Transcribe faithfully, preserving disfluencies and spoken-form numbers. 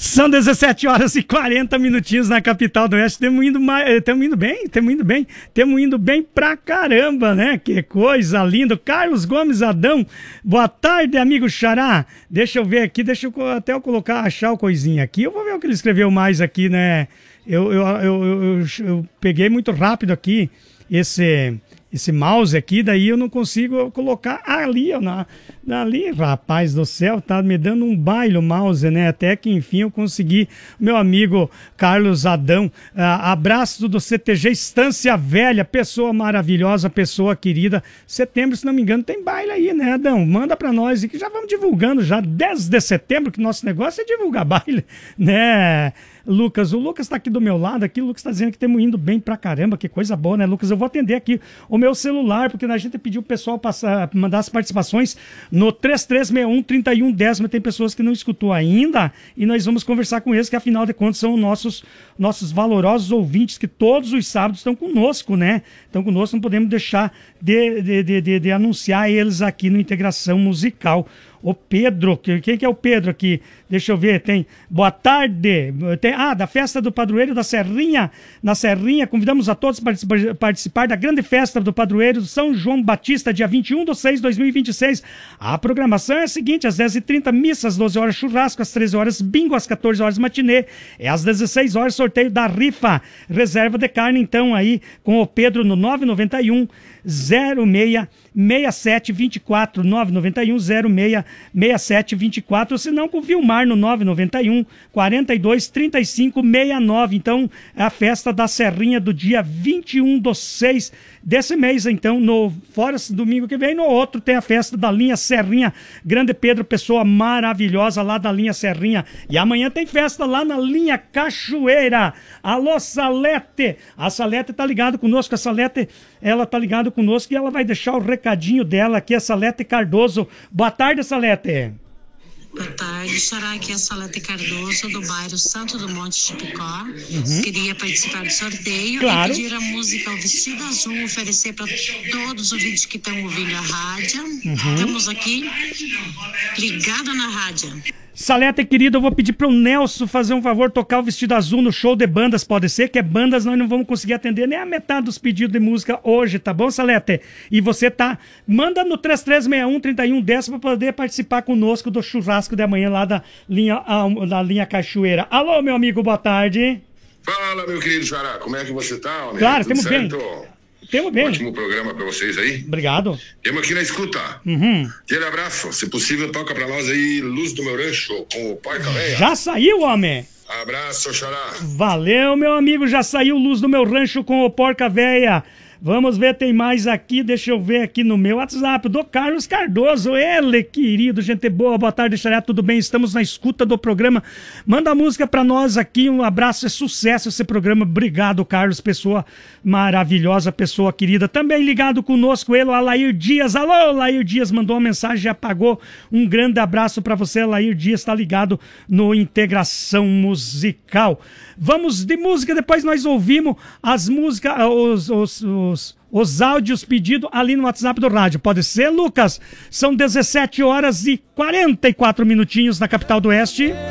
São dezessete horas e quarenta minutinhos na capital do Oeste. Estamos indo, indo bem, estamos indo bem, estamos indo bem pra caramba, né? Que coisa linda. Carlos Gomes Adão, boa tarde, amigo Xará. Deixa eu ver aqui, deixa eu até eu colocar, achar o coisinha aqui. Eu vou ver o que ele escreveu mais aqui, né? Eu, eu, eu, eu, eu peguei muito rápido aqui esse... esse mouse aqui, daí eu não consigo colocar ali, ó, na, ali, rapaz do céu, tá me dando um baile o mouse, né, até que enfim eu consegui. Meu amigo Carlos Adão, ah, abraço do C T G Estância Velha, pessoa maravilhosa, pessoa querida. Setembro, se não me engano, tem baile aí, né, Adão? Manda pra nós, e que já vamos divulgando já, dez de setembro, que nosso negócio é divulgar baile, né, Lucas? O Lucas tá aqui do meu lado, aqui o Lucas tá dizendo que estamos indo bem pra caramba, que coisa boa, né, Lucas? Eu vou atender aqui o meu celular, porque a gente pediu o pessoal passar, mandar as participações no três três seis um, três um um zero, mas tem pessoas que não escutou ainda, e nós vamos conversar com eles, que afinal de contas são nossos, nossos valorosos ouvintes, que todos os sábados estão conosco, né? Estão conosco, não podemos deixar de, de, de, de, de anunciar eles aqui no Integração Musical. O Pedro, quem que é o Pedro aqui? Deixa eu ver, tem, boa tarde, tem, ah, da festa do padroeiro da Serrinha, na Serrinha, convidamos a todos para participar da grande festa do padroeiro do São João Batista, dia vinte e um de seis de dois mil e vinte e seis. A programação é a seguinte: às dez e trinta, missa, às doze horas churrasco, às treze horas bingo, às quatorze horas matinê, e às dezesseis horas sorteio da rifa, reserva de carne, então aí com o Pedro no nove nove um, zero seis, seis sete dois quatro, nove nove um, zero seis, seis sete dois quatro, ou se não com o Vilmar no nove nove um, quarenta e dois, trinta e cinco, sessenta e nove. Então, é a festa da Serrinha do dia vinte e um de seis desse mês. Então, no fora domingo que vem, no outro tem a festa da linha Serrinha. Grande Pedro, pessoa maravilhosa lá da linha Serrinha. E amanhã tem festa lá na linha Cachoeira. Alô, Salete! A Salete tá ligado conosco, a Salete, ela tá ligado conosco e ela vai deixar o recadinho dela aqui, a Salete Cardoso. Boa tarde, Salete. Boa tarde, Xará, aqui é a Salete Cardoso, do bairro Santo do Monte Chipicó. Uhum. Queria participar do sorteio, claro, e pedir a música O Vestido Azul, oferecer para todos os ouvintes que estão ouvindo a rádio. Uhum. Estamos aqui ligados na rádio. Salete, querido, eu vou pedir pro Nelson fazer um favor, tocar o Vestido Azul no show de bandas, pode ser? Que é bandas, nós não vamos conseguir atender nem a metade dos pedidos de música hoje, tá bom, Salete? E você tá, manda no três três seis um, três um um zero para poder participar conosco do churrasco de amanhã lá da linha, da linha Cachoeira. Alô, meu amigo, boa tarde. Fala, meu querido Xará, como é que você tá, homem? Claro, temos bem. Temos bem. Ótimo programa pra vocês aí. Obrigado. Temos aqui na escuta. Uhum. Aquele abraço. Se possível, toca pra nós aí Luz do Meu Rancho, com o Porca Véia. Já saiu, homem. Abraço, Xará. Valeu, meu amigo. Já saiu Luz do Meu Rancho com o Porca Véia. Vamos ver, tem mais aqui, deixa eu ver aqui no meu WhatsApp, do Carlos Cardoso, ele, querido, gente boa, boa tarde, Xará, tudo bem? Estamos na escuta do programa, manda a música pra nós aqui, um abraço, é sucesso esse programa, obrigado, Carlos, pessoa maravilhosa, pessoa querida, também ligado conosco, ele, o Alair Dias, alô, Alair Dias, mandou uma mensagem, apagou, um grande abraço pra você, Alair Dias, tá ligado no Integração Musical. Vamos de música, depois nós ouvimos as músicas, os, os, os, os áudios pedidos ali no WhatsApp do rádio. Pode ser, Lucas? São dezessete horas e quarenta e quatro minutinhos na capital do Oeste.